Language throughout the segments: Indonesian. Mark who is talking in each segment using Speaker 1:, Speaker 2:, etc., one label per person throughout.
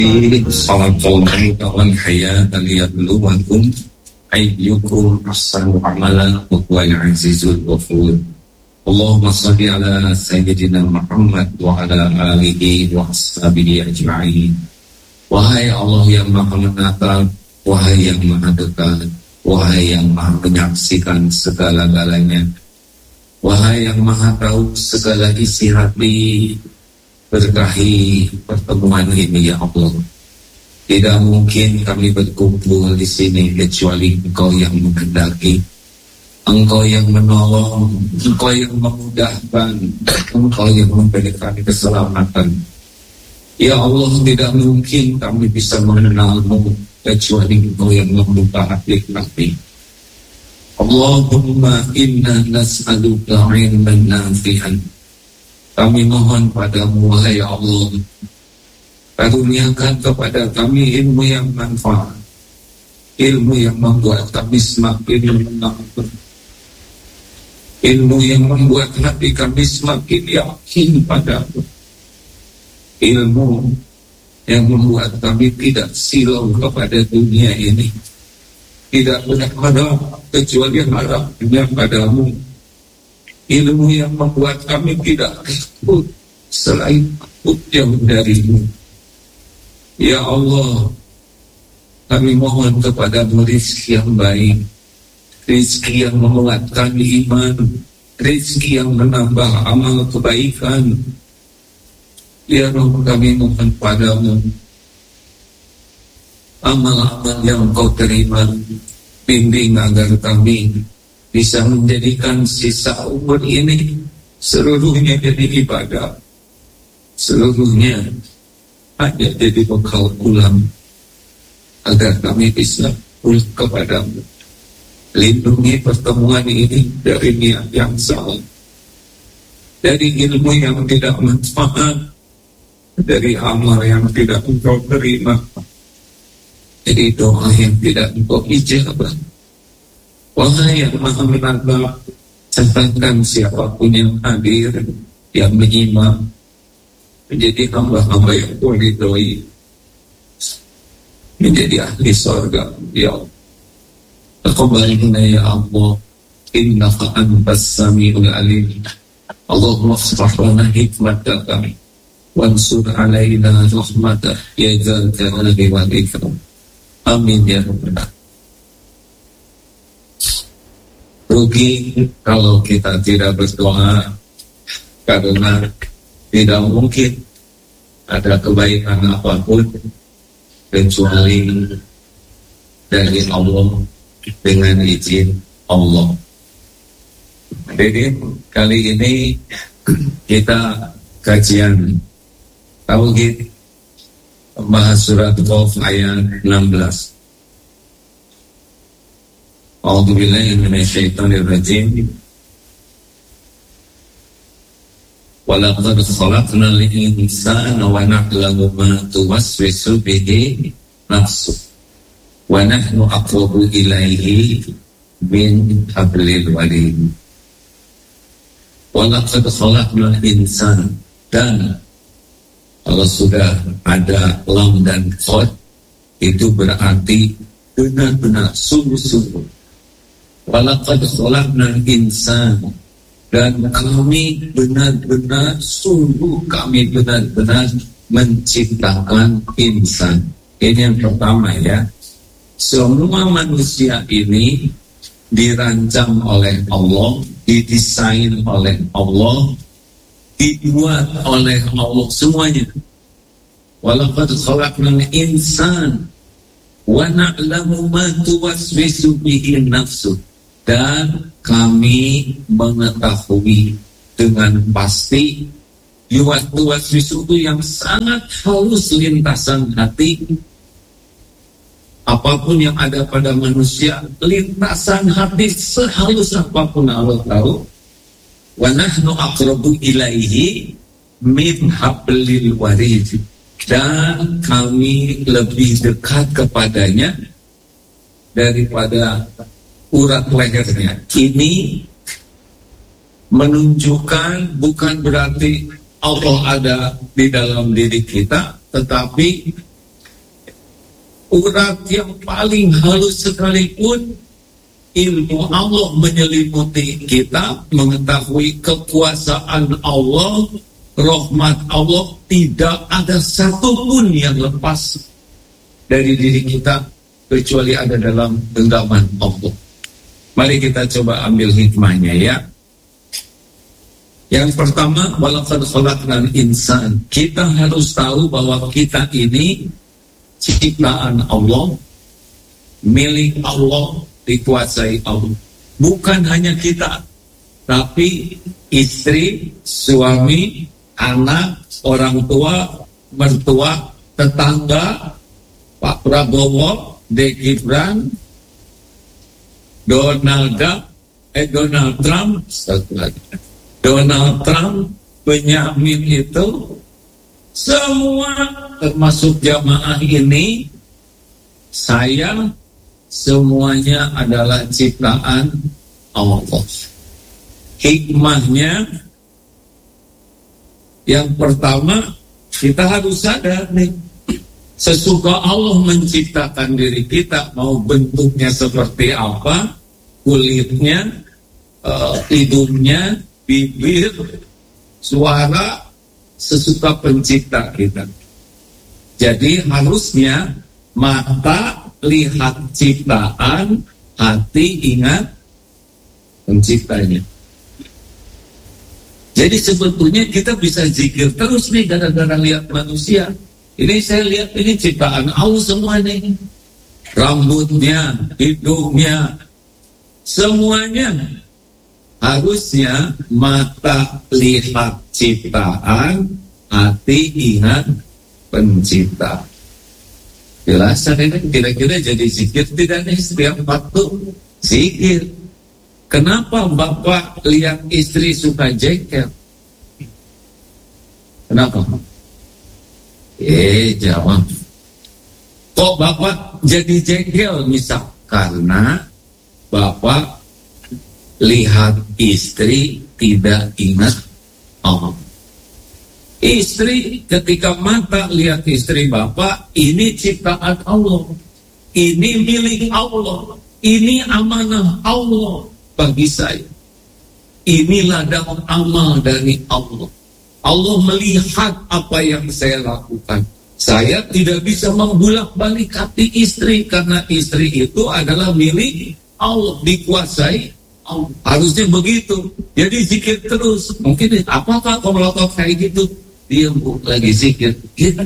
Speaker 1: Sallallahu wal hayata liyabluwakum ayyukum ahsanu amala wa huwal azizul ghafur. Allahumma shalli ala sayyidina Muhammad wa ala alihi wa ashabihi ajma'in. Wahai Allah yang Maha Menatap, wahai yang Maha Dekat, wahai yang Maha menyaksikan segala-galanya, wahai yang Maha tahu segala isi hati, berkahi pertemuan ini ya Allah. Tidak mungkin kami berkumpul di sini kecuali Engkau yang menghendaki, Engkau yang menolong, Engkau yang memudahkan, Engkau yang memberikan keselamatan. Ya Allah, tidak mungkin kami bisa mengenal-Mu kecuali Engkau yang membuka hati kami. Allahumma inna nas'aluka ilman nafi'an. Kami mohon padamu, wahai Allah, karuniakan kepada kami ilmu yang manfaat, ilmu yang membuat kami semakin menangkap, ilmu yang membuat hati kami semakin yakin padamu, ilmu yang membuat kami tidak silau kepada dunia ini, tidak berharap kecuali harapnya padamu, ilmu yang membuat kami tidak takut selain takut yang darimu. Ya Allah, kami mohon kepadamu rezeki yang baik, rezeki yang menguatkan iman, rezeki yang menambah amal kebaikan. Ya Rabb, kami mohon padamu amal-amal yang Kau terima, bimbing agar kami bisa menjadikan sisa umur ini seluruhnya jadi ibadah, seluruhnya hanya jadi bekal pulang, agar kami bisa pulang kepadamu. Lindungi pertemuan ini dari niat yang salah, dari ilmu yang tidak manfaat, dari amal yang tidak Engkau terima, dari doa yang tidak Engkau ijabah. Wahai yang Maha Menatap, catatkan siapapun yang hadir, yang menyimak, menjadi hamba-hamba yang Kau ridhoi, menjadi ahli surga. Ya Allah, taqabbalna ya Allah, innaka antas samiul alim. Allahumma iftah lana hikmataka wansur alaina rahmataka ya dzal jalali wal ikram. Amin ya rabbal alamin. Rugi kalau kita tidak berdoa, karena tidak mungkin ada kebaikan apapun kecuali dari Allah, dengan izin Allah. Jadi kali ini kita kajian tauhid, bahas surat Qaf ayat 16. A'udzubillahi minasyaitonir rajim. Walaqad khalaqnal insana wa na'lamu ma tuwaswisu bihi nafsuh wa nahnu aqrabu ilaihi min hablil warid. Walaqad khalaqnal insana, dan kalau sudah ada lam dan qad, itu berarti benar-benar sungguh-sungguh. Walaqad khalaqnal insana, dan kami benar-benar, sungguh kami benar-benar menciptakan insan. Ini yang pertama ya. Semua manusia ini dirancang oleh Allah, didesain oleh Allah, dibuat oleh Allah semuanya. Walaqad khalaqnal insana wa na'lamu ma tuwaswisu bihi nafsuh, dan kami mengetahui dengan pasti yuwaswisu itu yang sangat halus lintasan hati. Apapun yang ada pada manusia, lintasan hati sehalus apapun Allah tahu. Wa nahnu aqrabu ilaihi min hablil warid, dan kami lebih dekat kepadanya daripada urat lehernya. Ini menunjukkan bukan berarti Allah ada di dalam diri kita, tetapi urat yang paling halus sekalipun, ilmu Allah menyelimuti kita, mengetahui kekuasaan Allah, rahmat Allah, tidak ada satupun yang lepas dari diri kita kecuali ada dalam genggaman Allah. Mari kita coba ambil hikmahnya ya. Yang pertama, walaqad khalaqnal insan. Kita harus tahu bahwa kita ini ciptaan Allah, milik Allah, dikuasai Allah. Bukan hanya kita, tapi istri, suami, anak, orang tua, mertua, tetangga, Pak Prabowo, Dek Gibran, Donald Trump, satu lagi. Donald Trump, Benyamin itu, semua termasuk jamaah ini, saya, semuanya adalah ciptaan Allah. Hikmahnya, yang pertama, kita harus sadar nih, sesuka Allah menciptakan diri kita, mau bentuknya seperti apa, kulitnya, hidungnya, bibir, suara, sesuka pencipta kita. Jadi harusnya mata lihat ciptaan, hati ingat penciptanya. Jadi sebetulnya kita bisa zikir terus nih gara-gara lihat manusia. Ini saya lihat ini ciptaan Allah semua nih. Rambutnya, hidungnya, semuanya. Harusnya mata lihat ciptaan, hati ingat pencipta. Jelas ini kira-kira jadi zikir tidak nih setiap waktu zikir. Kenapa Bapak lihat istri suka jengkel? Kenapa? Jawab. Kok Bapak jadi jengkel misal? Karena Bapak lihat istri tidak ingat Allah. Istri ketika mata lihat istri Bapak, ini ciptaan Allah, ini milik Allah, ini amanah Allah bagi saya. Ini ladang amal dari Allah. Allah melihat apa yang saya lakukan. Saya tidak bisa membulak-balik hati istri karena istri itu adalah milik Allah, dikuasai Allah. Harusnya begitu. Jadi zikir terus. Mungkin apakah kalau melotot kayak gitu? Dia lagi zikir. Gitu.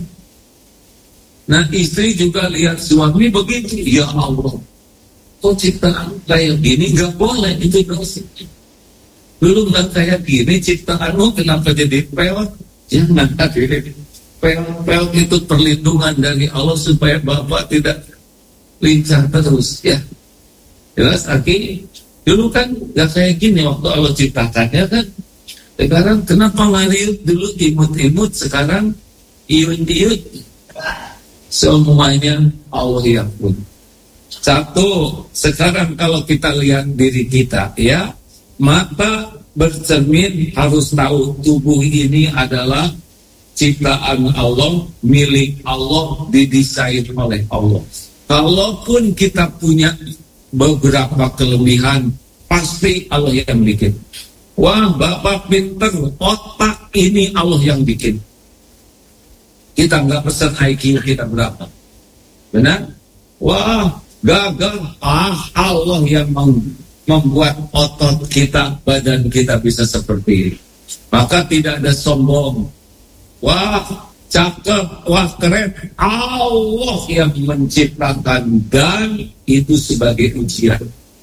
Speaker 1: Nah istri juga lihat suami begitu. Ya Allah, kok ciptaan kayak gini gak boleh, itu dosa. Dulu gak kayak gini ciptaanmu, kenapa jadi peot? Jangan hadirin. Peot itu perlindungan dari Allah supaya Bapak tidak lincah terus ya. Jelas Aki? Dulu kan gak kayak gini waktu Allah ciptakannya kan. Sekarang kenapa lari dulu imut-imut, sekarang iut-iut. Semuanya Allah yang pun. Satu, sekarang kalau kita lihat diri kita ya, mata bercermin harus tahu tubuh ini adalah ciptaan Allah, milik Allah, didesain oleh Allah. Kalaupun kita punya beberapa kelebihan, pasti Allah yang bikin. Wah, Bapak pinter, otak ini Allah yang bikin. Kita nggak pesan IQ kita berapa, benar? Wah, gagal, Allah yang membuat otot kita, badan kita bisa seperti ini. Maka tidak ada sombong. Wah, cakep, wah keren, Allah yang menciptakan dan itu sebagai ujian.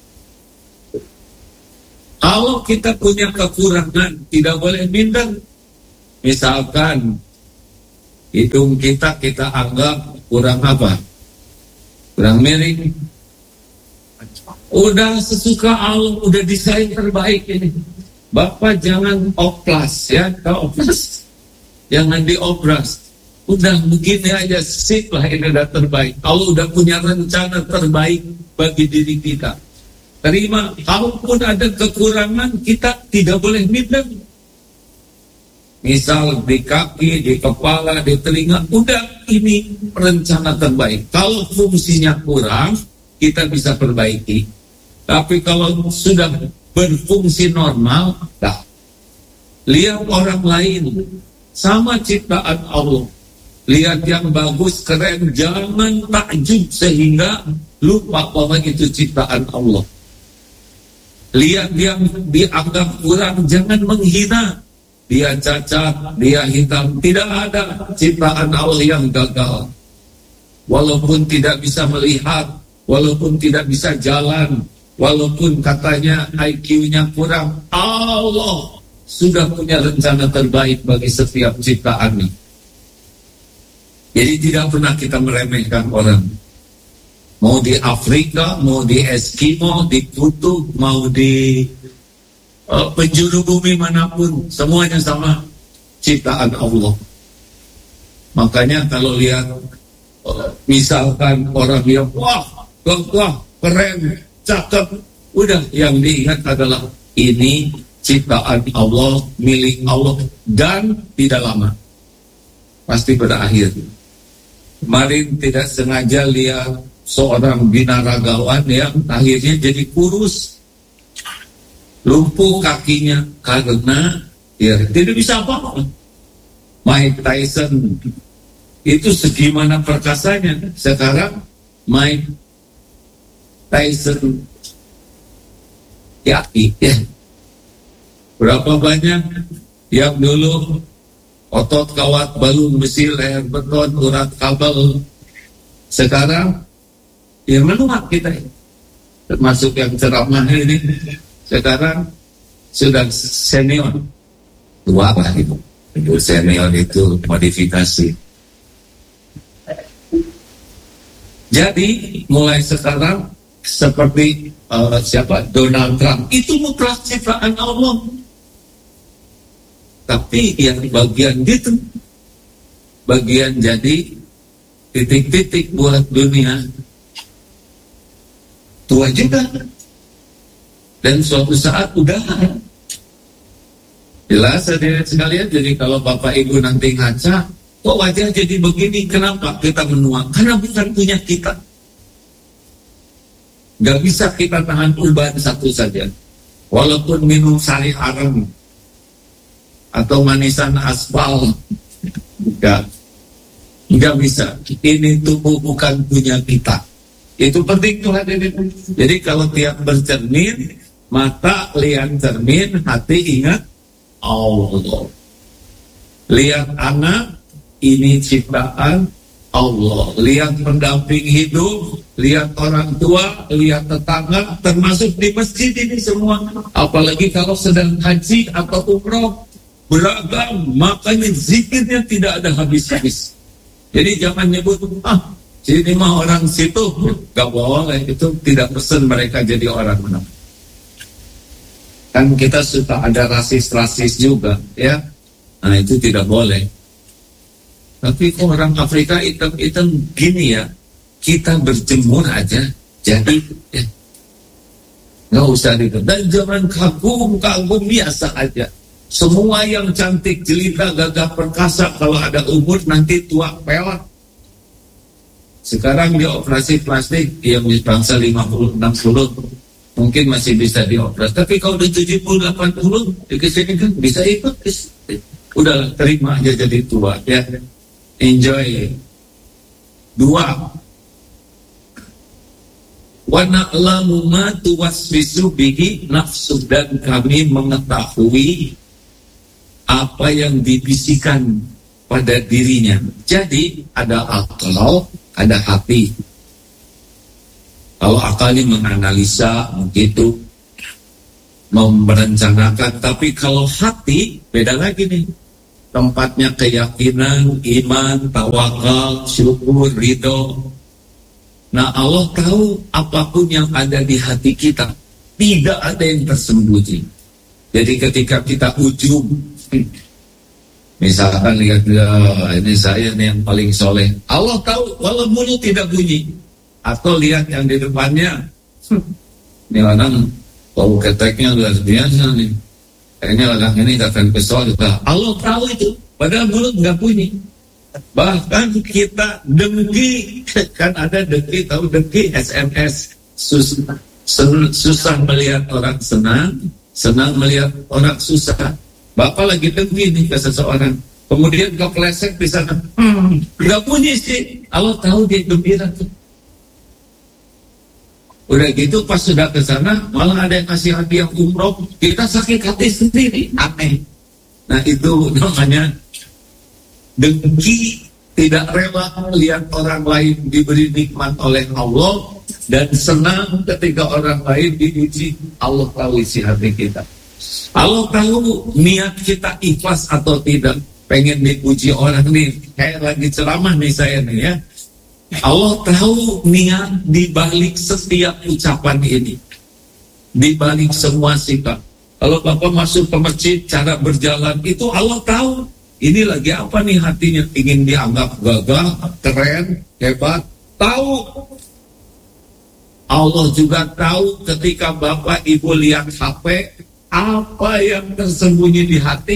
Speaker 1: Kalau kita punya kekurangan, tidak boleh minder. Misalkan hidung kita anggap kurang apa? Kurang miring. Udah sesuka Allah, udah desain terbaik ini. Bapak jangan oplas ya, kalau oplas jangan diopras. Udah begini aja, sip lah, ini udah terbaik. Allah udah punya rencana terbaik bagi diri kita. Terima, kalaupun ada kekurangan, kita tidak boleh minder. misal di kaki, di kepala, di telinga, udah ini rencana terbaik. Kalau fungsinya kurang, kita bisa perbaiki. Tapi kalau sudah berfungsi normal, dah. Lihat orang lain, sama ciptaan Allah. Lihat yang bagus, keren, jangan takjub sehingga lupa bahwa itu ciptaan Allah. Lihat yang dianggap kurang, jangan menghina. Dia cacat, dia hitam, tidak ada ciptaan Allah yang gagal. Walaupun tidak bisa melihat, walaupun tidak bisa jalan, walaupun katanya IQ-nya kurang, Allah sudah punya rencana terbaik bagi setiap ciptaannya. Jadi tidak pernah kita meremehkan orang. Mau di Afrika, mau di Eskimo, di kutub, mau di penjuru bumi manapun, semuanya sama ciptaan Allah. Makanya kalau lihat misalkan orang yang wah, keren, cakep, udah yang diingat adalah ini ciptaan Allah, milik Allah, dan tidak lama pasti berakhir. Kemarin tidak sengaja lihat seorang binaragawan yang akhirnya jadi kurus, lumpuh kakinya karena ya tidak bisa apa-apa. Mike Tyson itu segimana perkasanya, sekarang Mike Tyson ya. Berapa banyak yang dulu otot kawat balung besi, leher beton, urat kabel, sekarang yang menua kita, termasuk yang ceramah ini, sekarang sudah senior. Tua lah itu. Itu senior itu modifikasi. Jadi mulai sekarang seperti Donald Trump itu mutlak ciptaan Allah. Tapi yang bagian gitu, bagian jadi titik-titik buat dunia, tua juga. Dan suatu saat udah jelas hadirin sekalian. Jadi kalau Bapak Ibu nanti ngaca, kok wajah jadi begini, kenapa kita menua? Karena bukan punya kita. Gak bisa kita tahan uban satu saja. Walaupun minum sari arem atau manisan aspal, gak bisa. Ini tubuh bukan punya kita. Itu penting tuh hadirin. Jadi kalau tiap bercermin, mata lihat cermin, hati ingat Allah. Lihat anak, ini ciptaan Allah. Lihat pendamping hidup, lihat orang tua, lihat tetangga, termasuk di masjid ini semua. Apalagi kalau sedang haji atau umroh, beragam, makanya zikirnya tidak ada habis-habis. Jadi jangan nyebut, sini mah orang situ, gak boleh, itu tidak pesen mereka jadi orang mana. Kan kita suka ada rasis-rasis juga, ya. Nah itu tidak boleh. Tapi kok orang Afrika hitam-hitam gini ya, kita berjemur aja, jadi nggak usah gitu. Dan jangan kagum biasa aja. Semua yang cantik, jelita, gagah perkasa, kalau ada umur nanti tua pelak. Sekarang dia operasi plastik, dia bangsa 50-60. Mungkin masih bisa dioperasi. Tapi kalau udah 70-80 di kesini kan bisa ikut. Udah terima aja jadi tua ya. Enjoy. 2. Wa na'lamu ma tuwaswisu bihi nafsu, dan kami mengetahui apa yang dibisikkan pada dirinya. Jadi ada akal, ada hati. Kalau akal ini menganalisa, begitu, merencanakan. Tapi kalau hati, beda lagi nih. Tempatnya keyakinan, iman, tawakal, syukur, ridho. Nah Allah tahu apapun yang ada di hati kita. Tidak ada yang tersembunyi. Jadi ketika kita ujub, misalkan lihat, ini saya nih yang paling soleh. Allah tahu, walau mulut tidak bunyi. Atau lihat yang di depannya, ini orang bau keteknya luar biasa nih. Kayaknya orang ini gak akan kesal juga. Allah tahu itu, padahal mulut gak bunyi. Bahkan kita dengki, kan ada dengki, tahu dengki SMS, susah melihat orang senang, senang melihat orang susah. Bapak lagi dengki nih ke seseorang, kemudian kepleset di sana, gak bunyi sih. Allah tahu dia gembira tuh. Udah gitu pas sudah ke sana malah ada yang kasih hadiah umroh, kita sakit hati sendiri, aneh. Nah itu namanya dengki, tidak rela melihat orang lain diberi nikmat oleh Allah dan senang ketika orang lain diuji. Allah tahu isi hati kita. Allah tahu niat kita ikhlas atau tidak. Pengen dipuji orang nih, kayak lagi ceramah nih saya nih ya. Allah tahu niat di balik setiap ucapan ini, di balik semua sikap. Kalau Bapak masuk ke masjid, cara berjalan itu Allah tahu. Ini lagi apa nih hatinya? Ingin dianggap gagah, keren, hebat. Tahu. Allah juga tahu ketika Bapak Ibu lihat HP, apa yang tersembunyi di hati.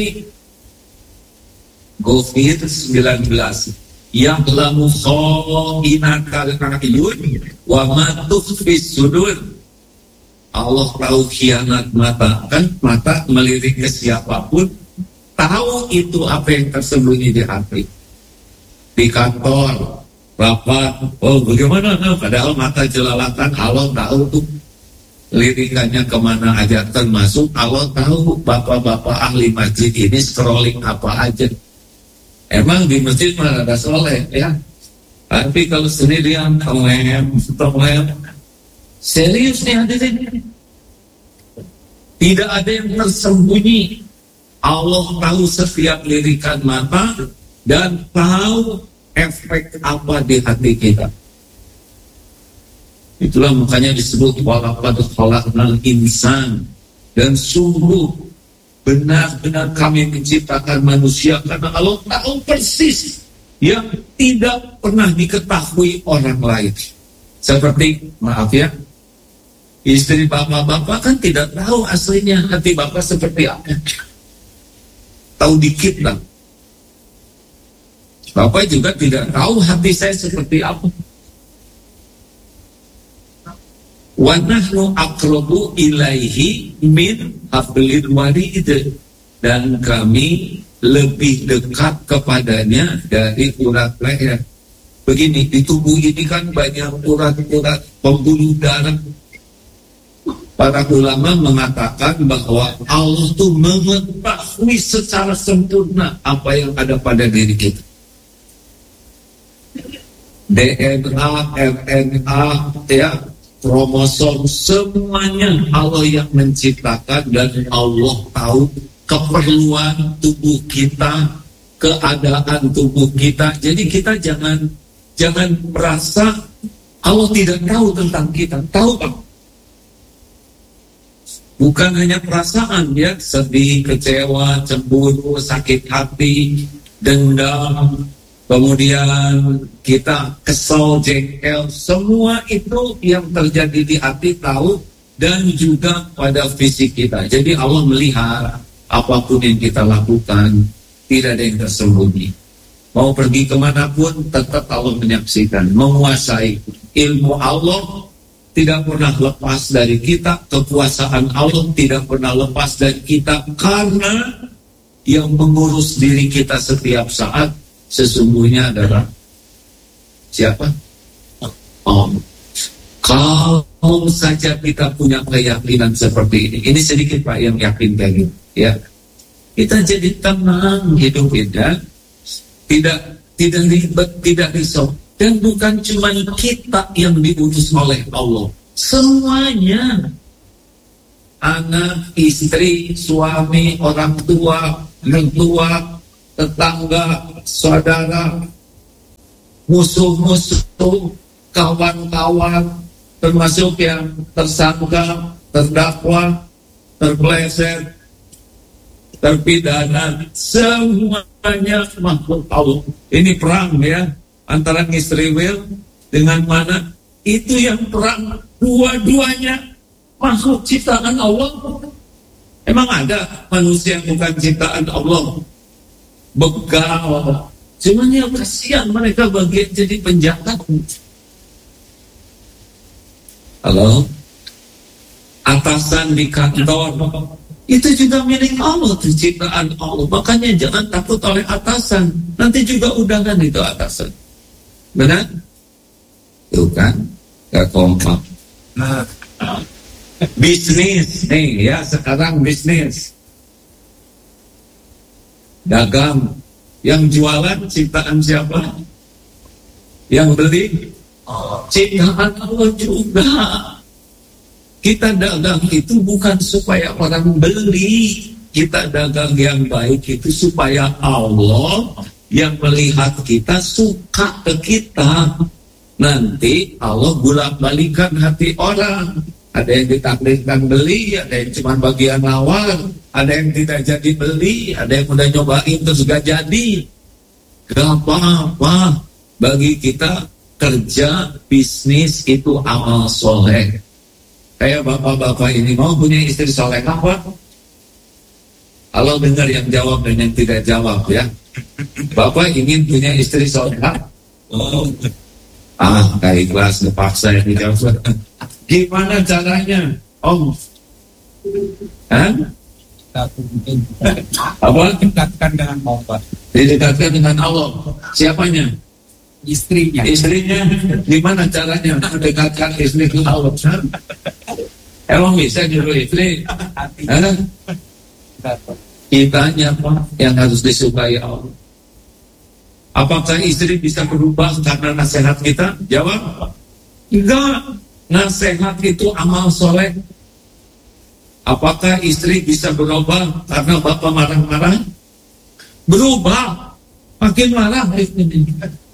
Speaker 1: Covid-19 yang lamu kha'inatal a'yun wa ma tukhfis sudur. Allah tahu khianat mata, kan mata melirik ke siapapun, tahu itu apa yang tersembunyi di hati. Di kantor, rapat, oh bagaimana? Padahal mata jelalatan, Allah tahu tuh lirikannya kemana aja, termasuk Allah tahu bapak-bapak ahli masjid ini scrolling apa aja. Emang di masjid mana ada soleh ya, tapi kalau sendirian tolem, serius nih hadirin, tidak ada yang tersembunyi. Allah tahu setiap lirikan mata dan tahu efek apa di hati kita. Itulah makanya disebut walaqad khalaqnal insan, dan sungguh benar-benar kami menciptakan manusia karena Allah tahu persis yang tidak pernah diketahui orang lain. Seperti, maaf ya, istri bapak-bapak kan tidak tahu aslinya hati bapak seperti apa. Tahu dikit lah. Bapak juga tidak tahu hati saya seperti apa. Wa nahnu aqrabu ilaihi min hablil warid, dan kami lebih dekat kepadanya dari urat leher. Begini, di tubuh ini kan banyak urat-urat pembuluh darah. Para ulama mengatakan bahwa Allah itu mengetahui secara sempurna apa yang ada pada diri kita. DNA, RNA, ya, kromosom, semuanya Allah yang menciptakan, dan Allah tahu keperluan tubuh kita, keadaan tubuh kita. Jadi kita jangan merasa Allah tidak tahu tentang kita. Tahu Pak. Bukan hanya perasaan ya, sedih, kecewa, cemburu, sakit hati, dendam, kemudian kita kesal, jengkel, semua itu yang terjadi di hati tahu, dan juga pada fisik kita. Jadi Allah melihat apapun yang kita lakukan, tidak ada yang tersembunyi. Mau pergi kemanapun, tetap Allah menyaksikan, menguasai. Ilmu Allah tidak pernah lepas dari kita, kekuasaan Allah tidak pernah lepas dari kita, karena yang mengurus diri kita setiap saat sesungguhnya adalah siapa? Allah. Kalau saja kita punya keyakinan seperti ini sedikit Pak yang yakin kayak gitu, ya, kita jadi tenang hidup kita, tidak ribet, tidak risau. Dan bukan cuma kita yang diutus oleh Allah, semuanya, anak, istri, suami, orang tua, mertua, tetangga, saudara, musuh-musuh, kawan-kawan, termasuk yang tersangka, terdakwa, terpeleset, terpidana, semuanya makhluk Allah. Ini perang ya, antara Israel dengan mana? Itu yang perang, dua-duanya makhluk ciptaan Allah. Emang ada manusia yang bukan ciptaan Allah? Begal. Cuman ya kasihan mereka bagian jadi penjahat. Halo? Atasan di kantor, itu juga milik Allah, itu ciptaan Allah. Makanya jangan takut oleh atasan. Nanti juga udahan itu atasan. Benar? Tuh kan? Gak kompak. Bisnis nih ya, sekarang bisnis dagang, yang jualan ciptaan siapa? Yang beli ciptaan Allah juga. Kita dagang itu bukan supaya orang beli, kita dagang yang baik itu supaya Allah yang melihat kita suka ke kita. Nanti Allah bolak-balikan hati orang. Ada yang ditakdirkan beli, ada yang cuma bagian awal, ada yang tidak jadi beli, ada yang udah nyobain terus gak jadi. Gak apa-apa. Bagi kita kerja, bisnis itu amal soleh. Kayak bapak-bapak ini mau punya istri soleh apa? Kalau dengar yang jawab dan yang tidak jawab ya. Bapak ingin punya istri soleh? Kayak ikhlas, terpaksa yang dijawab. Gimana caranya, Om? Apa?
Speaker 2: Didekatkan dengan Allah.
Speaker 1: Didekatkan dengan Allah. Siapanya?
Speaker 2: Istrinya.
Speaker 1: Istrinya. Gimana caranya mendekatkan istri ke Allah? Emang bisa nyuruh istri? Kitanya apa yang harus disukai Allah? Apakah istri bisa berubah karena nasihat kita? Jawab, enggak. Nasihat itu amal soleh. Apakah istri bisa berubah karena bapak marah-marah? Berubah, makin marah istri.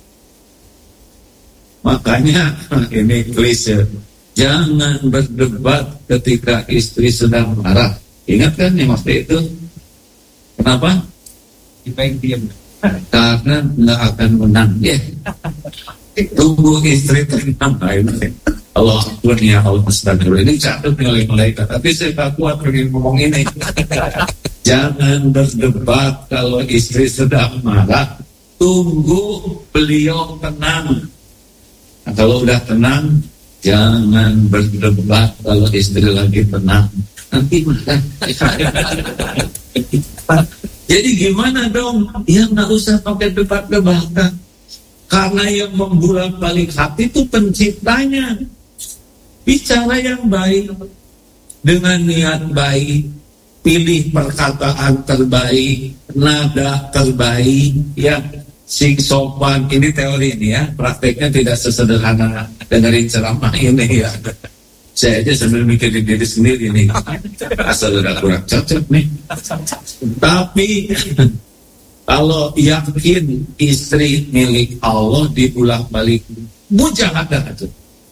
Speaker 1: Makanya ini klise, jangan berdebat ketika istri sedang marah. Ingat kan yang waktu itu? Kenapa?
Speaker 2: Dibaik diam.
Speaker 1: Karena nggak akan menang. Tunggu istri tenang. Allah Akbar ya Allah Astagfirullah. Ini catat oleh malaikat. Tapi saya tak kuat pengen ngomong ini. Jangan berdebat kalau istri sedang marah. Tunggu beliau tenang. Nah, kalau udah tenang, jangan berdebat kalau istri lagi tenang. Nanti marah. Jadi gimana dong? Ya nggak usah pakai debat-debatan. Karena yang membolak-balik hati itu penciptanya. Bicara yang baik, dengan niat baik, pilih perkataan terbaik, nada terbaik, ya, sing sopan. Ini teori ini ya, prakteknya tidak sesederhana dengerin ceramah ini ya. Saya aja sambil mikirin diri sendiri nih, asal udah kurang cocok nih. Tapi kalau yakin istri milik Allah dibulak-balik, mujahadah itu.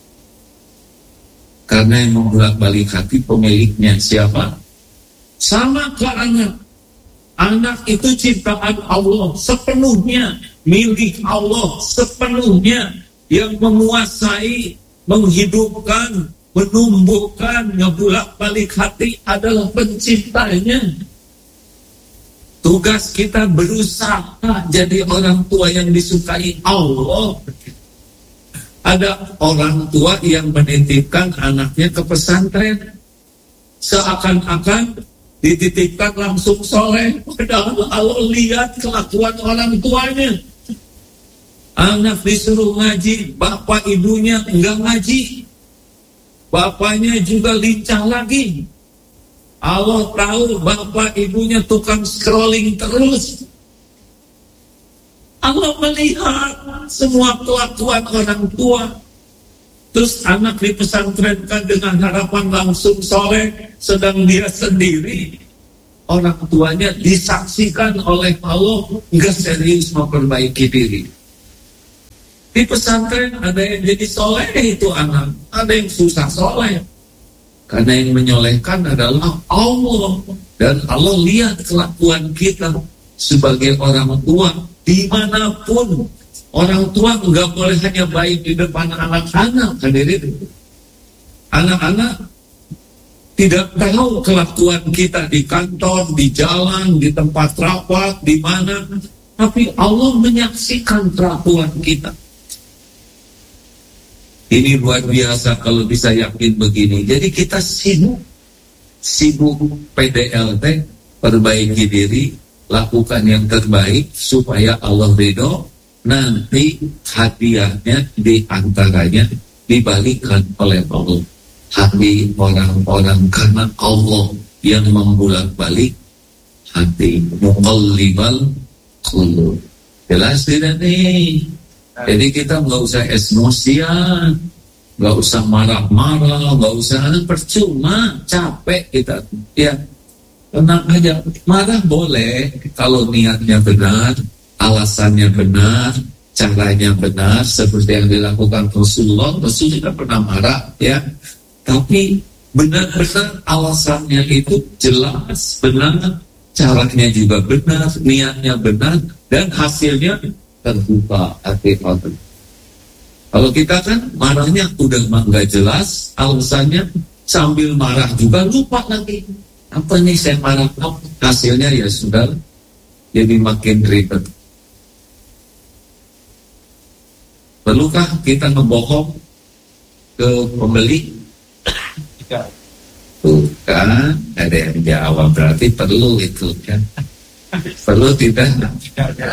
Speaker 1: Karena yang membolak-balik hati pemiliknya siapa? Sama ke anak. Anak itu ciptaan Allah sepenuhnya, milik Allah sepenuhnya, yang menguasai, menghidupkan, menumbuhkan, ngebulak-balik hati adalah penciptanya. Tugas kita berusaha jadi orang tua yang disukai Allah. Ada orang tua yang menitipkan anaknya ke pesantren, seakan-akan dititipkan langsung soleh, padahal Allah lihat kelakuan orang tuanya. Anak disuruh ngaji, bapak ibunya enggak ngaji, bapaknya juga lincah lagi. Allah tahu bapak ibunya tukang scrolling terus. Allah melihat semua kelakuan orang tua. Terus anak dipesantrenkan dengan harapan langsung soleh, sedang dia sendiri, orang tuanya disaksikan oleh Allah nggak serius memperbaiki diri. Di pesantren ada yang jadi soleh itu anak, ada yang susah soleh. Karena yang menyolehkan adalah Allah. Dan Allah lihat kelakuan kita sebagai orang tua. Dimanapun orang tua nggak boleh hanya baik di depan anak-anak. Hadirin, anak-anak tidak tahu kelakuan kita di kantor, di jalan, di tempat rapat, di mana. Tapi Allah menyaksikan kelakuan kita. Ini luar biasa kalau bisa yakin begini. Jadi kita sibuk PDLT, perbaiki diri, lakukan yang terbaik supaya Allah ridho. Nanti hadiahnya diantaranya dibalikan oleh Allah. Hati orang-orang karena Allah yang membolak-balik hati, muqallibal qulub. Jelas tidak nih? Jadi kita nggak usah emosian, nggak usah marah-marah, nggak usah percuma, capek kita. Ya, tenang aja. Marah boleh kalau niatnya benar, alasannya benar, caranya benar, seperti yang dilakukan Rasulullah. Rasul tidak pernah marah, ya. Tapi benar-benar alasannya itu jelas, benar, caranya juga benar, niatnya benar, dan hasilnya terbuka hati orang. Kalau kita kan marahnya udah nggak jelas, alasannya sambil marah juga lupa lagi. Apa nih saya marah? Hasilnya ya sudah jadi makin ribet. Perlukah kita ngebohong ke pembeli? Tuh kan, ada yang jawab, berarti perlu itu kan. Perlu tidak?